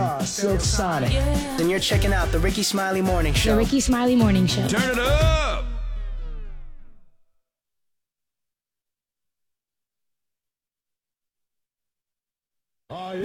Silk Sonic. Then you're checking out the Ricky Smiley Morning Show. The Ricky Smiley Morning Show. Turn it up! Oh, yeah.